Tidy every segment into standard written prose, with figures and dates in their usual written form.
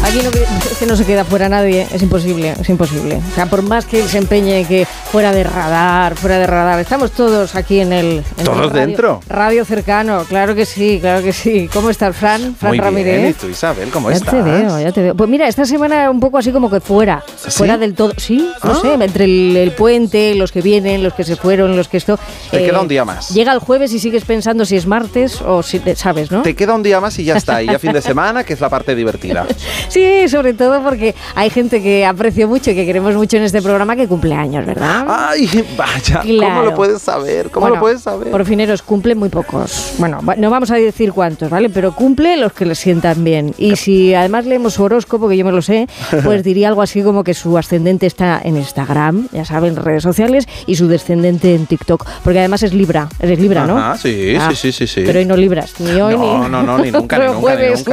Aquí es que no se queda fuera nadie, es imposible. O sea, por más que él se empeñe que fuera de radar, estamos todos aquí en el ¿Todos radio, dentro? Radio cercano, claro que sí. ¿Cómo estás, Fran? Fran Muy Ramírez. bien, ¿y tú, Isabel? ¿Cómo Ya estás? Ya te veo. Pues mira, esta semana un poco así como que fuera del todo. Sí, no sé, entre el puente, los que vienen, los que se fueron, los que esto... Te queda un día más. Llega el jueves y sigues pensando si es martes o si... ¿Sabes, no? Te queda un día más y ya está. Y ya fin de semana, que es la parte divertida. Sí, sobre todo porque hay gente que aprecio mucho y que queremos mucho en este programa que cumple años, ¿verdad? Ay, vaya, Claro. ¿cómo lo puedes saber? Bueno, porfineros, cumplen muy pocos. Bueno, no vamos a decir cuántos, ¿vale? Pero cumple los que les sientan bien. Y si además leemos su horóscopo, que yo me lo sé, pues diría algo así como que su ascendente está en Instagram, ya saben, redes sociales, y su descendente en TikTok. Porque además es Libra. Eres Libra, ¿no? Ah, sí. Pero hoy no libras, ni hoy No, ni nunca. jueves,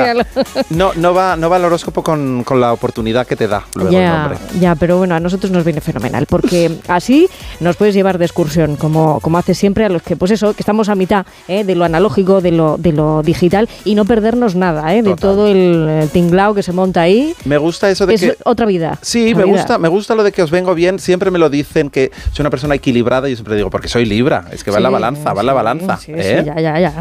No va el horóscopo con la oportunidad que te da luego el nombre. Ya, pero bueno, a nosotros nos viene fenomenal, porque así nos puedes llevar de excursión, como hace siempre a los que, pues eso, que estamos a mitad de lo analógico, de lo digital, y no perdernos nada, de todo el tinglao que se monta ahí. Me gusta eso de es que... otra vida. Sí, me gusta lo de que os vengo bien. Siempre me lo dicen, que soy una persona equilibrada, y yo siempre digo, porque soy Libra, es que va en la balanza, Sí, ya.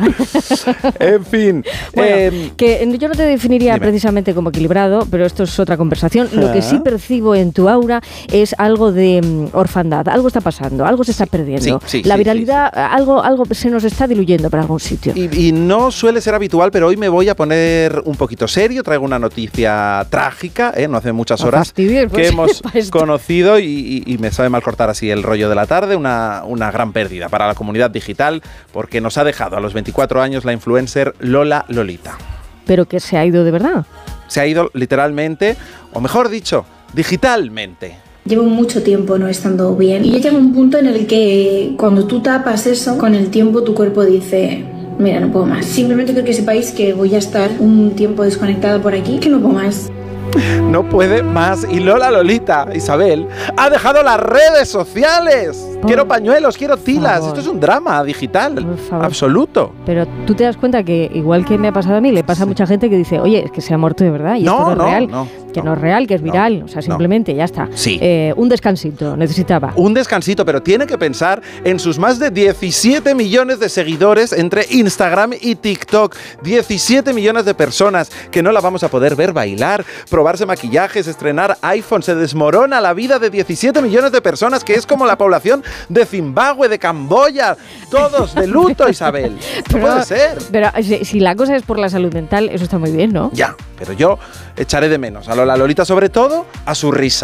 En fin. Bueno, que yo no te definiría precisamente como equilibrado, pero esto es otra conversación. Lo que sí percibo en tu aura es algo de orfandad. Algo está pasando, algo se está perdiendo. La viralidad, algo se nos está diluyendo por algún sitio. Y no suele ser habitual, pero hoy me voy a poner un poquito serio. Traigo una noticia trágica, no hace muchas horas que hemos conocido, y me sabe mal cortar así el rollo de la tarde. Una gran pérdida para la comunidad digital, porque nos ha dejado a los 24 años la influencer Lola Lolita. ¿Pero que se ha ido de verdad? Se ha ido literalmente, o mejor dicho, digitalmente. Llevo mucho tiempo no estando bien y ya llega un punto en el que cuando tú tapas eso, con el tiempo tu cuerpo dice... Mira, no puedo más. Simplemente quiero que sepáis que voy a estar un tiempo desconectada por aquí, que no puedo más. No puede más. Y Lola Lolita, Isabel, ha dejado las redes sociales. Quiero pañuelos, quiero tilas. Esto es un drama digital absoluto. Pero tú te das cuenta que, igual que me ha pasado a mí, le pasa a mucha gente que dice, oye, es que se ha muerto de verdad y esto no es real. No es real, que es viral. O sea, simplemente ya está. Sí. Un descansito necesitaba. Un descansito, pero tiene que pensar en sus más de 17 millones de seguidores entre Instagram y TikTok. 17 millones de personas que no la vamos a poder ver bailar, probarse maquillajes, estrenar iPhone. Se desmorona la vida de 17 millones de personas, que es como la población de Zimbabue, de Camboya, todos de luto, Isabel. No puede ser. Pero si la cosa es por la salud mental, eso está muy bien, ¿no? Ya, pero yo echaré de menos a Lola Lolita, sobre todo a su risa.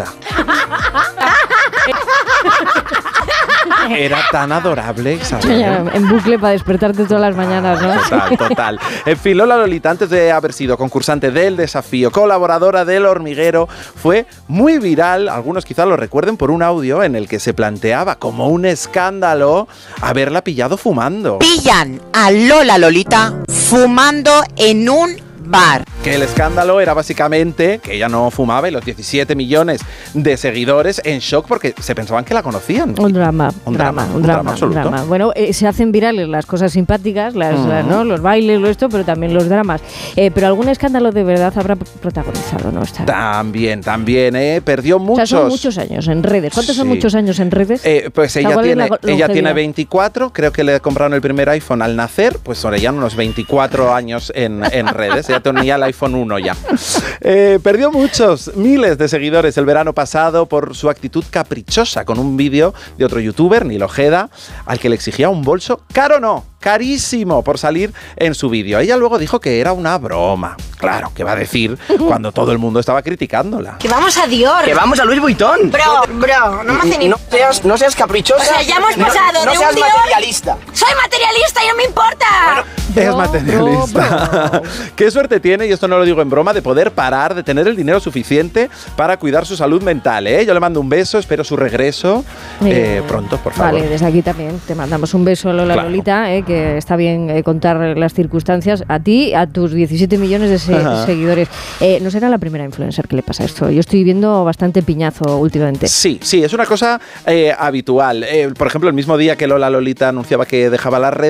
Era tan adorable, Isabel. En bucle para despertarte todas las mañanas, ¿no? Total. En fin, Lola Lolita, antes de haber sido concursante del Desafío, colaboradora del Hormiguero, fue muy viral. Algunos quizás lo recuerden por un audio en el que se planteaba como un escándalo haberla pillado fumando. Pillan a Lola Lolita fumando en un bar. Que el escándalo era básicamente que ella no fumaba, y los 17 millones de seguidores en shock porque se pensaban que la conocían. Un drama absoluto. Bueno, se hacen virales las cosas simpáticas, ¿no? Los bailes, esto, pero también los dramas. Pero algún escándalo de verdad habrá protagonizado, ¿no? También, perdió muchos. O sea, son muchos años en redes. ¿Cuántos son muchos años en redes? Pues ella tiene 24, creo que le compraron el primer iPhone al nacer, pues son ya unos 24 años en redes. Ya tenía el iPhone 1 ya. Perdió miles de seguidores el verano pasado por su actitud caprichosa, con un vídeo de otro youtuber, Nil Ojeda, al que le exigía un bolso carísimo por salir en su vídeo. Ella luego dijo que era una broma. Claro, ¿qué va a decir cuando todo el mundo estaba criticándola? Que vamos a Dior. Que vamos a Louis Vuitton. Bro, no me hace ni... No seas caprichosa. O sea, ya hemos pasado no de seas un Dior... materialista. Soy materialista y no me importa. Es materialista. Qué suerte tiene, y esto no lo digo en broma, de poder parar, de tener el dinero suficiente para cuidar su salud mental, ¿eh? Yo le mando un beso, espero su regreso pronto, por favor. Vale, desde aquí también te mandamos un beso, Lola Lolita, que está bien contar las circunstancias a ti, a tus 17 millones de seguidores. No será la primera influencer que le pasa esto. Yo estoy viendo bastante piñazo últimamente. Sí, es una cosa habitual. Por ejemplo, el mismo día que Lola Lolita anunciaba que dejaba las redes,